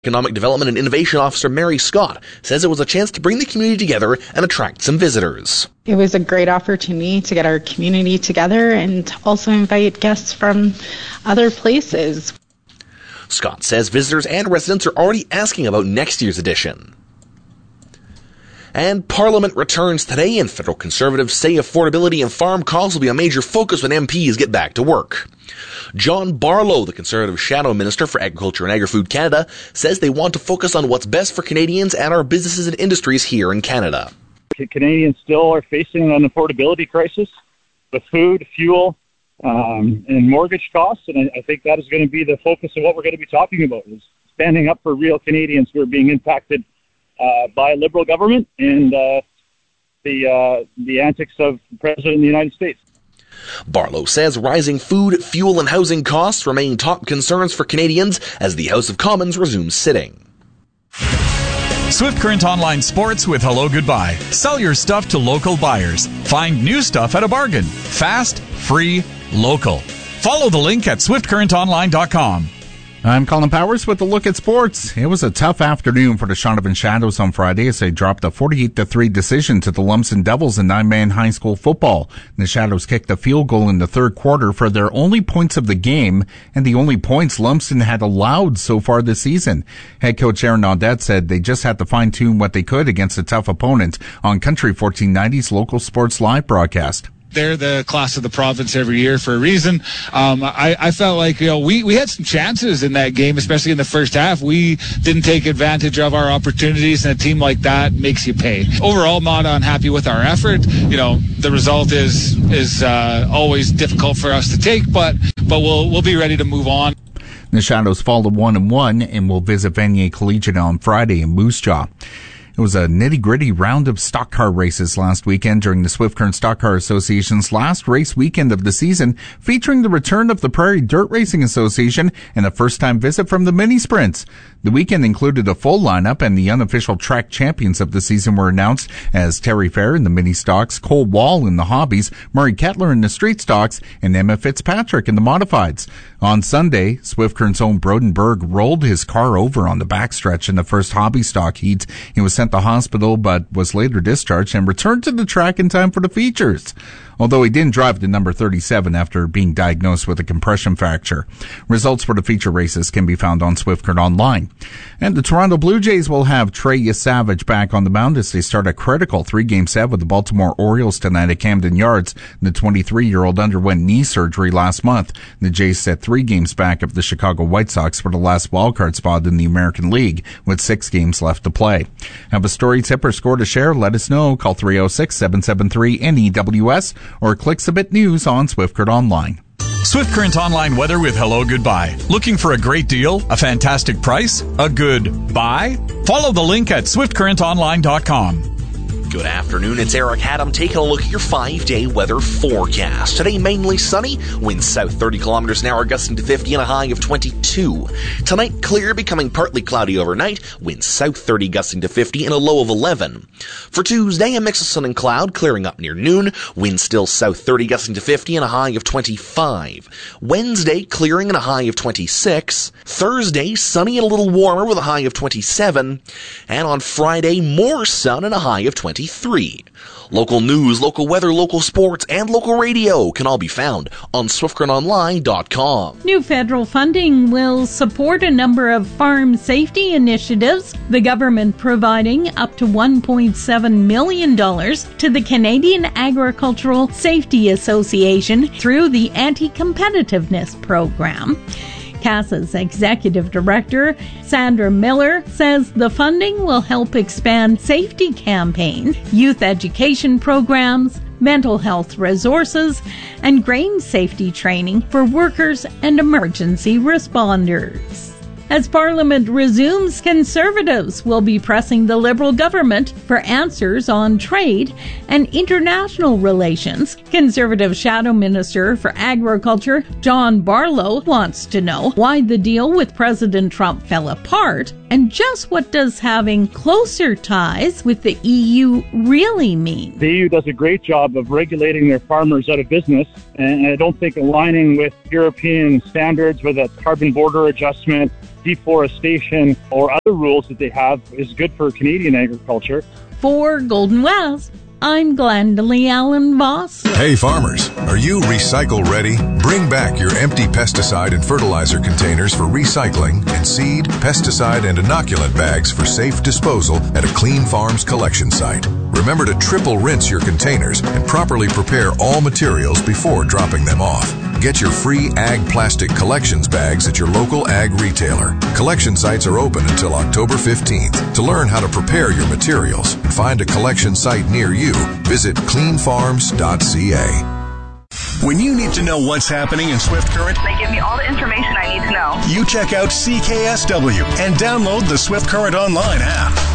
Economic Development and Innovation Officer Mary Scott says it was a chance to bring the community together and attract some visitors. It was a great opportunity to get our community together and also invite guests from other places. Scott says visitors and residents are already asking about next year's edition. And Parliament returns today, and federal Conservatives say affordability and farm costs will be a major focus when MPs get back to work. John Barlow, the Conservative Shadow Minister for Agriculture and Agri-Food Canada, says they want to focus on what's best for Canadians and our businesses and industries here in Canada. Canadians still are facing an affordability crisis with food, fuel, and mortgage costs, and I think that is going to be the focus of what we're going to be talking about, is standing up for real Canadians who are being impacted by a Liberal government and the antics of the President of the United States. Barlow says rising food, fuel, and housing costs remain top concerns for Canadians as the House of Commons resumes sitting. Swift Current Online Sports with Hello Goodbye. Sell your stuff to local buyers. Find new stuff at a bargain. Fast, free, local. Follow the link at swiftcurrentonline.com. I'm Colin Powers with a look at sports. It was a tough afternoon for the Shaunavon Shadows on Friday as they dropped a 48-3 decision to the Lumsden Devils in 9-man high school football. The Shadows kicked a field goal in the third quarter for their only points of the game and the only points Lumsden had allowed so far this season. Head coach Aaron Audette said they just had to fine-tune what they could against a tough opponent on Country 1490's local sports live broadcast. They're the class of the province every year for a reason. I felt like, we had some chances in that game, especially in the first half. We didn't take advantage of our opportunities, and a team like that makes you pay. Overall, not unhappy with our effort. The result is always difficult for us to take, but we'll be ready to move on. The Shadows fall to 1-1 and will visit Vanier Collegiate on Friday in Moose Jaw. It was a nitty-gritty round of stock car races last weekend during the Swift Current Stock Car Association's last race weekend of the season, featuring the return of the Prairie Dirt Racing Association and a first-time visit from the mini sprints. The weekend included a full lineup, and the unofficial track champions of the season were announced as Terry Fair in the mini stocks, Cole Wall in the hobbies, Murray Kettler in the street stocks, and Emma Fitzpatrick in the modifieds. On Sunday, Swift Current's own Brodenberg rolled his car over on the backstretch in the first hobby stock heat. He was sent to hospital but was later discharged and returned to the track in time for the features, although he didn't drive the number 37 after being diagnosed with a compression fracture. Results for the feature races can be found on Swift Current Online. And the Toronto Blue Jays will have Trey Yesavage back on the mound as they start a critical 3-game set with the Baltimore Orioles tonight at Camden Yards. The 23-year-old underwent knee surgery last month. The Jays set 3 games back of the Chicago White Sox for the last wildcard spot in the American League, with 6 games left to play. Have a story, tip, or score to share? Let us know. Call 306-773-NEWS or click Submit News on Swift Current Online. Swift Current Online weather with Hello Goodbye. Looking for a great deal, a fantastic price, a good buy? Follow the link at swiftcurrentonline.com. Good afternoon, it's Eric Haddam taking a look at your 5-day weather forecast. Today, mainly sunny, winds south 30 kilometers an hour, gusting to 50 and a high of 22. Tonight, clear, becoming partly cloudy overnight, winds south 30, gusting to 50 and a low of 11. For Tuesday, a mix of sun and cloud, clearing up near noon, winds still south 30, gusting to 50 and a high of 25. Wednesday, clearing and a high of 26. Thursday, sunny and a little warmer with a high of 27. And on Friday, more sun and a high of 23. Local news, local weather, local sports, and local radio can all be found on SwiftCurrentOnline.com. New federal funding will support a number of farm safety initiatives, the government providing up to $1.7 million to the Canadian Agricultural Safety Association through the Anti-Competitiveness Program. CASA's executive director, Sandra Miller, says the funding will help expand safety campaigns, youth education programs, mental health resources, and grain safety training for workers and emergency responders. As Parliament resumes, Conservatives will be pressing the Liberal government for answers on trade and international relations. Conservative Shadow Minister for Agriculture, John Barlow, wants to know why the deal with President Trump fell apart and just what does having closer ties with the EU really mean. The EU does a great job of regulating their farmers out of business, and I don't think aligning with European standards, whether that's carbon border adjustment, deforestation or other rules that they have is good for Canadian agriculture. For Golden West, I'm Glendalee Allen Voss. Hey farmers, are you recycle ready? Bring back your empty pesticide and fertilizer containers for recycling and seed, pesticide, and inoculant bags for safe disposal at a Clean Farms collection site. Remember to triple rinse your containers and properly prepare all materials before dropping them off. Get your free Ag Plastic Collections bags at your local ag retailer. Collection sites are open until October 15th. To learn how to prepare your materials and find a collection site near you, visit cleanfarms.ca. When you need to know what's happening in Swift Current, they give me all the information I need to know. You check out CKSW and download the Swift Current Online app.